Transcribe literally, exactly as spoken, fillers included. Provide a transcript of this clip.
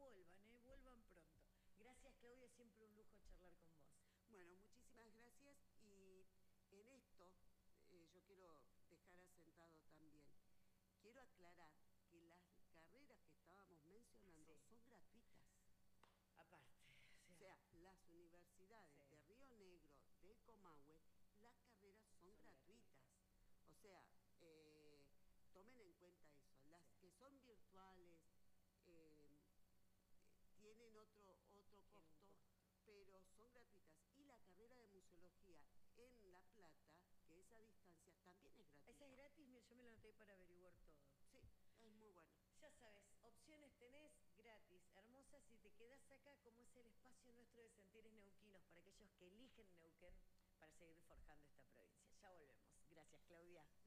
vuelvan, ¿eh? Vuelvan pronto. Gracias, Claudia, siempre un lujo charlar con vos. Bueno, muchísimas gracias y en esto eh, yo quiero dejar asentado también. Quiero aclarar que las carreras que estábamos mencionando Sí. son gratuitas. Aparte. O sea, O sea, las universidades sí. de Río Negro, de Comahue, las carreras son, Son gratuitas. gratuitas. O sea, eh, tomen en cuenta eso. Las Sí. que son virtuales eh, tienen otro, otro Tienen un costo, costo. pero son gratuitas. Y la carrera de museología en La Plata, que es a distancia, también es gratuita. Esa es gratis, mira, yo me la anoté para averiguar todo. Sí, es muy bueno. Ya sabes, opciones tenés gratis, hermosas, si te quedás acá, como es el espacio nuestro de Sentires Neuquinos, para aquellos que eligen Neuquén para seguir forjando esta provincia. Ya volvemos. Gracias, Claudia.